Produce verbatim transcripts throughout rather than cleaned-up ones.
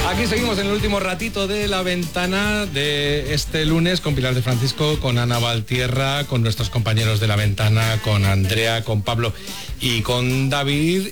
Aquí seguimos en el último ratito de La Ventana de este lunes con Pilar de Francisco, con Ana Valtierra, con nuestros compañeros de La Ventana, con Andrea, con Pablo y con David.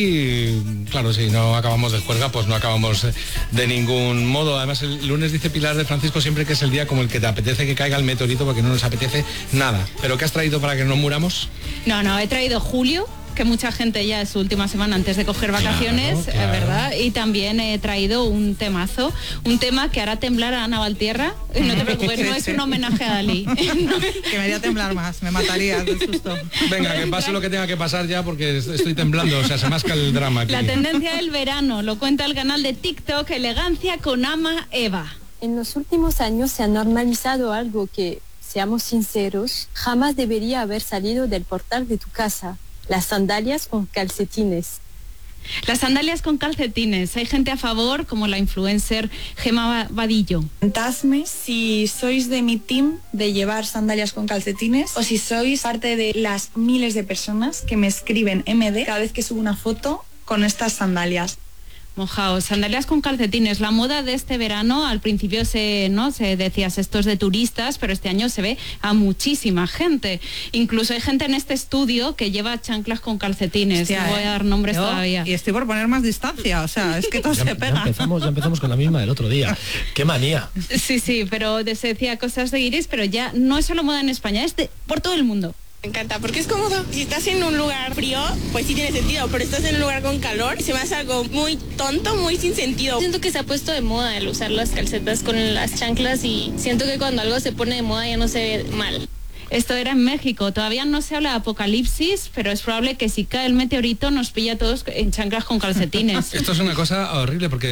Y claro, si no acabamos de juerga, pues no acabamos de ningún modo. Además, el lunes dice Pilar de Francisco siempre que es el día como el que te apetece que caiga el meteorito, porque no nos apetece nada. ¿Pero qué has traído para que no muramos? No, no, he traído Julio, que mucha gente ya es su última semana antes de coger vacaciones, claro, claro. ¿verdad? Y también he traído un temazo, un tema que hará temblar a Ana Valtierra. No te preocupes, sí, no es sí. un homenaje a Dalí. Que me haría temblar más, me mataría del susto. Venga, que pase lo que tenga que pasar ya, porque estoy temblando, o sea, se masca el drama aquí. La tendencia del verano, lo cuenta el canal de TikTok Elegancia con Ama Eva. En los últimos años se ha normalizado algo que, seamos sinceros, jamás debería haber salido del portal de tu casa. Las sandalias con calcetines. Las sandalias con calcetines. Hay gente a favor, como la influencer Gemma Vadillo. Contadme si sois de mi team de llevar sandalias con calcetines o si sois parte de las miles de personas que me escriben M D cada vez que subo una foto con estas sandalias. Mojaos, sandalias con calcetines. La moda de este verano, al principio se, ¿no? se decías esto es de turistas, pero este año se ve a muchísima gente. Incluso hay gente en este estudio que lleva chanclas con calcetines. Hostia, no voy a dar nombres yo, todavía. Y estoy por poner más distancia, o sea, es que todo ya, se pega. Ya empezamos, ya empezamos con la misma del otro día. ¡Qué manía! Sí, sí, pero se decía cosas de Iris, pero ya no es solo moda en España, es de, por todo el mundo. Me encanta porque es cómodo. Si estás en un lugar frío, pues sí tiene sentido, pero estás en un lugar con calor, se me hace algo muy tonto, muy sin sentido. Siento que se ha puesto de moda el usar las calcetas con las chanclas y siento que cuando algo se pone de moda ya no se ve mal. Esto era en México, todavía no se habla de apocalipsis, pero es probable que si cae el meteorito nos pilla a todos en chanclas con calcetines. Esto es una cosa horrible porque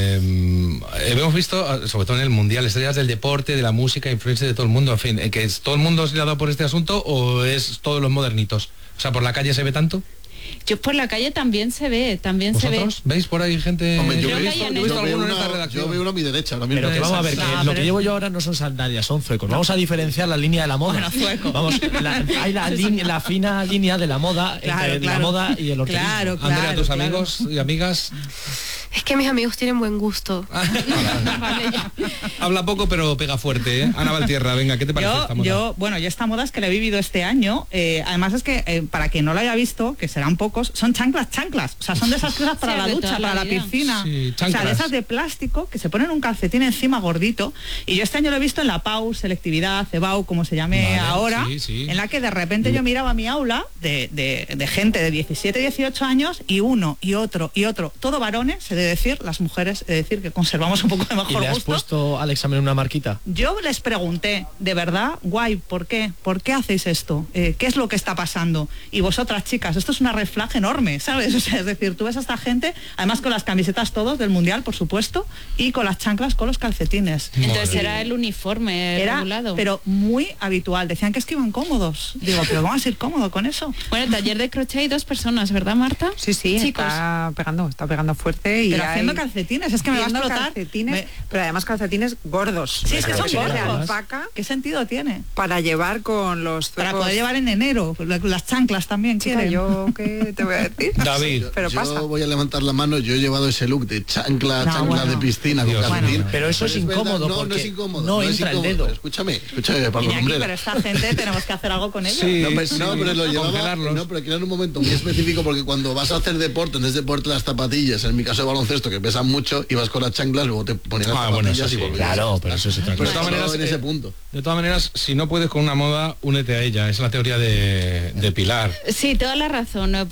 eh, hemos visto, sobre todo en el Mundial, estrellas del deporte, de la música, influencers de todo el mundo, en fin, que es, ¿todo el mundo se le ha dado por este asunto o es todos los modernitos? O sea, ¿por la calle se ve tanto? Yo por la calle también se ve, también se ve. ¿Veis por ahí gente? Hombre, yo, Creo he que visto, hay yo, he visto alguno una, en esta redacción. yo veo uno a mi derecha. Ahora mismo. Pero que vamos a ver, que no, lo que llevo yo ahora no son sandalias, son zuecos. Vamos a diferenciar la línea de la moda. Bueno, zueco. Vamos, la, hay la, línea, la fina línea de la moda claro, entre claro. la moda y el horterismo. Claro, claro, Andrea, tus claro. amigos y amigas. Es que mis amigos tienen buen gusto. Vale, ya. Habla poco pero pega fuerte, ¿eh? Ana Valtierra, venga, ¿qué te parece Yo, esta moda? yo, bueno, yo esta moda es que la he vivido este año. Eh, además es que, eh, para quien no lo haya visto, que serán pocos, son chanclas, chanclas. O sea, son de esas cosas para Sí, la de ducha, toda la para la vida. piscina. Sí, o sea, de chanclas. esas de plástico que se ponen un calcetín encima gordito. Y yo este año lo he visto en la P A U, selectividad, CEBAU, como se llame Vale, ahora, sí, sí. en la que de repente yo miraba mi aula de, de, de gente de diecisiete, dieciocho años y uno y otro y otro, todo varones, he de decir, las mujeres, he de decir que conservamos un poco de mejor ¿Y le has gusto. puesto al examen una marquita? Yo les pregunté, de verdad, guay, ¿por qué? ¿Por qué hacéis esto? Eh, ¿Qué es lo que está pasando? Y vosotras, chicas, esto es una red flag enorme, ¿sabes? O sea, es decir, tú ves a esta gente, además con las camisetas todos del Mundial, por supuesto, y con las chanclas con los calcetines. Entonces era el uniforme Era, regulado. pero muy habitual. Decían que es que iban cómodos. Digo, pero ¿cómo vas a ir cómodo con eso? Bueno, el taller de crochet hay dos personas, ¿verdad, Marta? Sí, sí, Chicos. está pegando, está pegando fuerte y Pero hay- haciendo calcetines, es que me va a haciendo explotar. calcetines, Me- pero además calcetines gordos. Sí, es que son Calcetines de gordos. alpaca ¿Qué sentido tiene? para llevar con los Para zuecos. poder llevar en enero, las chanclas también Chica, quieren. yo qué te voy a decir. David. Pero yo pasa. voy a levantar la mano, yo he llevado ese look de chancla, No, chancla bueno. de piscina con Dios calcetín. mío. Pero eso es verdad, incómodo no, no porque es incómodo, no es entra el incómodo, dedo. pero escúchame, escúchame, Pablo Iñaki, Lumbrera. pero esta gente tenemos que hacer algo con ellos. Sí, No, pero, sí, no, pero lo a llevaba, congelarlos. no, pero que era en un momento muy específico porque cuando vas a hacer deporte, en ese deporte las zapatillas, en mi caso de baloncesto, que pesan mucho, ibas con las chanclas, luego te ponías las Ah, bueno, zapatillas eso y sí, volvías. Claro, pero eso es otra Pero cosa. de todas maneras, en eh, ese punto. De todas maneras, si no puedes con una moda, únete a ella. Es la teoría de, de Pilar. Sí, toda la razón.